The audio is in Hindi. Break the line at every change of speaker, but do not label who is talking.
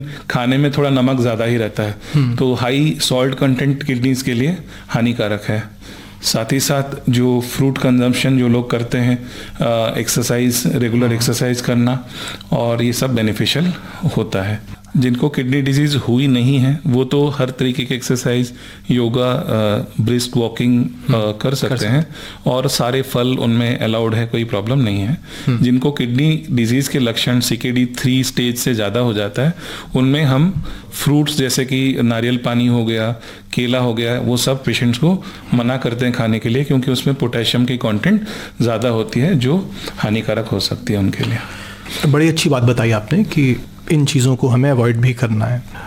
खाने में थोड़ा नमक ज़्यादा ही रहता है, तो हाई सॉल्ट कंटेंट किडनीज के लिए हानिकारक है। साथ ही साथ जो फ्रूट कंजम्पशन जो लोग करते हैं, एक्सरसाइज, रेगुलर एक्सरसाइज करना, और ये सब बेनिफिशियल होता है। जिनको किडनी डिजीज़ हुई नहीं है वो तो हर तरीके के एक्सरसाइज, योगा, ब्रिस्क वॉकिंग कर सकते हैं, और सारे फल उनमें अलाउड है, कोई प्रॉब्लम नहीं है। जिनको किडनी डिजीज़ के लक्षण CKD 3 स्टेज से ज़्यादा हो जाता है, उनमें हम फ्रूट्स जैसे कि नारियल पानी हो गया, केला हो गया, वो सब पेशेंट्स को मना करते हैं खाने के लिए, क्योंकि उसमें पोटेशियम की कंटेंट ज़्यादा होती है जो हानिकारक हो सकती है उनके लिए।
बड़ी अच्छी बात बताई आपने कि इन चीज़ों को हमें अवॉइड भी करना है।